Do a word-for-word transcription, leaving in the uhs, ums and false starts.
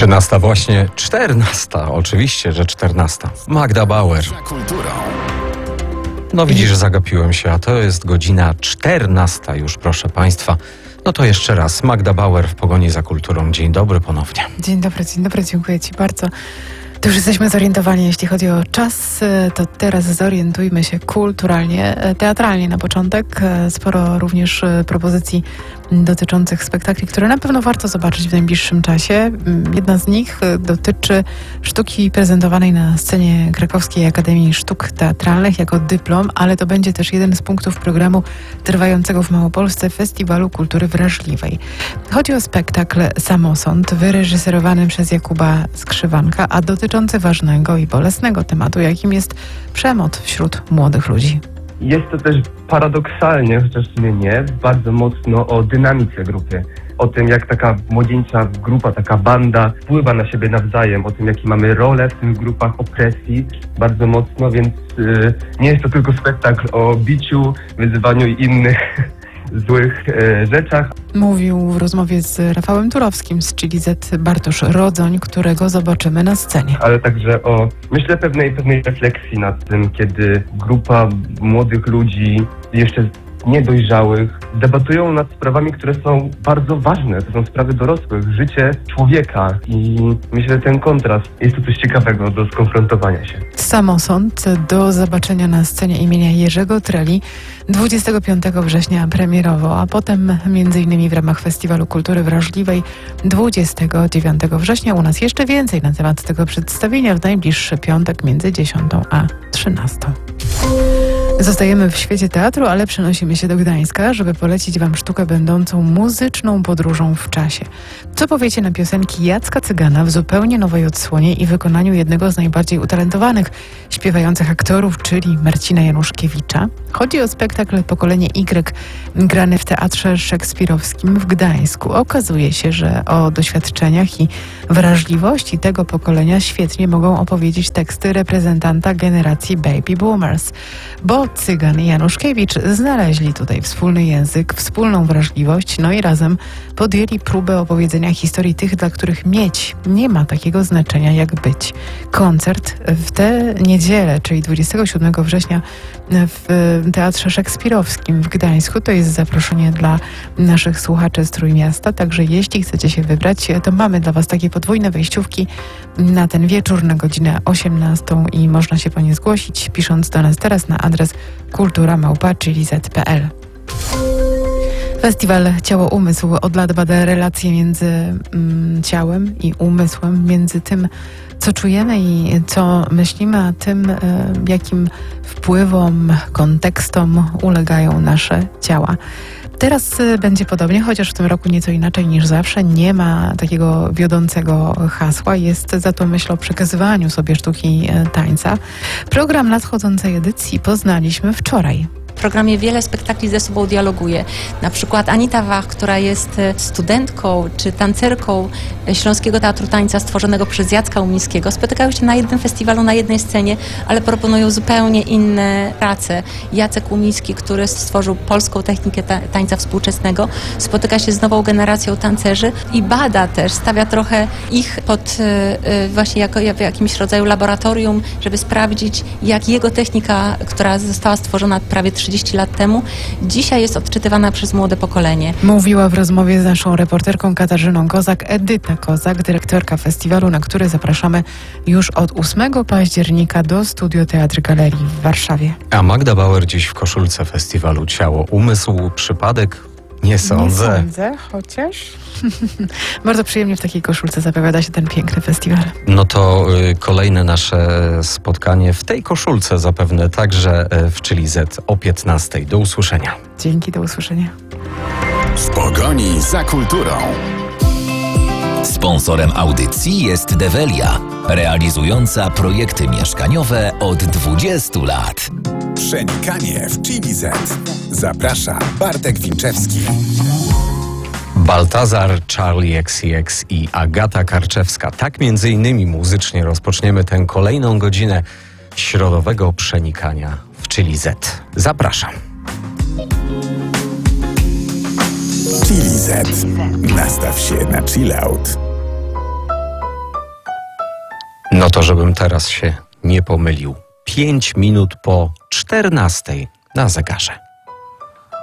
Trzynasta właśnie, czternasta, oczywiście, że czternasta. Magda Bauer. No widzisz, zagapiłem się, a to jest godzina czternasta już, proszę Państwa. No to jeszcze raz, Magda Bauer w Pogoni za kulturą. Dzień dobry ponownie. Dzień dobry, dzień dobry, dziękuję Ci bardzo. To już jesteśmy zorientowani, jeśli chodzi o czas, to teraz zorientujmy się kulturalnie, teatralnie na początek. Sporo również propozycji dotyczących spektakli, które na pewno warto zobaczyć w najbliższym czasie. Jedna z nich dotyczy sztuki prezentowanej na scenie Krakowskiej Akademii Sztuk Teatralnych jako dyplom, ale to będzie też jeden z punktów programu trwającego w Małopolsce Festiwalu Kultury Wrażliwej. Chodzi o spektakl Samosąd, wyreżyserowany przez Jakuba Skrzywanka, a dotyczący ważnego i bolesnego tematu, jakim jest przemoc wśród młodych ludzi. Jest to też paradoksalnie, chociaż w sumie nie, bardzo mocno o dynamice grupy. O tym, jak taka młodzieńcza grupa, taka banda wpływa na siebie nawzajem, o tym, jakie mamy rolę w tych grupach, opresji bardzo mocno, więc yy, nie jest to tylko spektakl o biciu, wyzywaniu i innych złych e, rzeczach. Mówił w rozmowie z Rafałem Turowskim z Chili Z Bartosz Rodzoń, którego zobaczymy na scenie. Ale także o, myślę, pewnej, pewnej refleksji nad tym, kiedy grupa młodych ludzi, jeszcze niedojrzałych, debatują nad sprawami, które są bardzo ważne. To są sprawy dorosłych, życie człowieka i myślę, że ten kontrast jest to coś ciekawego do skonfrontowania się. Samosąd do zobaczenia na scenie imienia Jerzego Treli dwudziestego piątego września premierowo, a potem między innymi w ramach Festiwalu Kultury Wrażliwej dwudziestego dziewiątego września. U nas jeszcze więcej na temat tego przedstawienia w najbliższy piątek między dziesiątą a trzynastą. Zostajemy w świecie teatru, ale przenosimy się do Gdańska, żeby polecić Wam sztukę będącą muzyczną podróżą w czasie. Co powiecie na piosenki Jacka Cygana w zupełnie nowej odsłonie i wykonaniu jednego z najbardziej utalentowanych śpiewających aktorów, czyli Marcina Januszkiewicza? Chodzi o spektakl Pokolenie Y, grany w Teatrze Szekspirowskim w Gdańsku. Okazuje się, że o doświadczeniach i wrażliwości tego pokolenia świetnie mogą opowiedzieć teksty reprezentanta generacji Baby Boomers, bo Cygan i Januszkiewicz znaleźli tutaj wspólny język, wspólną wrażliwość, no i razem podjęli próbę opowiedzenia historii tych, dla których mieć nie ma takiego znaczenia jak być. Koncert w tę niedzielę, czyli dwudziestego siódmego września w Teatrze Szekspirowskim w Gdańsku. To jest zaproszenie dla naszych słuchaczy z Trójmiasta, także jeśli chcecie się wybrać, to mamy dla Was takie podwójne wejściówki na ten wieczór na godzinę osiemnastą i można się po nie zgłosić, pisząc do nas teraz na adres kultura małpa chili zet kropka pe el. Festiwal Ciało-Umysł od lat bada relacje między mm, ciałem i umysłem, między tym, co czujemy i co myślimy, a tym, y, jakim wpływom, kontekstom ulegają nasze ciała. Teraz będzie podobnie, chociaż w tym roku nieco inaczej niż zawsze. Nie ma takiego wiodącego hasła. Jest za to myśl o przekazywaniu sobie sztuki tańca. Program nadchodzącej edycji poznaliśmy wczoraj. W programie wiele spektakli ze sobą dialoguje. Na przykład Anita Wach, która jest studentką czy tancerką Śląskiego Teatru Tańca stworzonego przez Jacka Umińskiego. Spotykają się na jednym festiwalu, na jednej scenie, ale proponują zupełnie inne prace. Jacek Umiński, który stworzył polską technikę ta- tańca współczesnego, spotyka się z nową generacją tancerzy i bada też, stawia trochę ich pod y, właśnie jako, jak w jakimś rodzaju laboratorium, żeby sprawdzić, jak jego technika, która została stworzona prawie trzydzieści lat temu, dzisiaj jest odczytywana przez młode pokolenie. Mówiła w rozmowie z naszą reporterką Katarzyną Kozak Edyta Kozak, dyrektorka festiwalu, na który zapraszamy już od ósmego października do Studio Teatr Galerii w Warszawie. A Magda Bauer dziś w koszulce festiwalu Ciało-Umysł. Przypadek? Nie sądzę. Nie sądzę, chociaż bardzo przyjemnie w takiej koszulce zapowiada się ten piękny festiwal. No to y, kolejne nasze spotkanie w tej koszulce zapewne także y, w Chili Z o piętnastej. Do usłyszenia. Dzięki, do usłyszenia. W pogoni za kulturą. Sponsorem audycji jest Develia, realizująca projekty mieszkaniowe od dwudziestu lat. Przenikanie w Chili Z. Zaprasza Bartek Winczewski. Baltazar, Charlie X C X i Agata Karczewska. Tak między innymi muzycznie rozpoczniemy tę kolejną godzinę środowego przenikania w Chili Z. Zapraszam. Chili Z. Nastaw się na chill out. No to żebym teraz się nie pomylił. Pięć minut po czternastej na zegarze.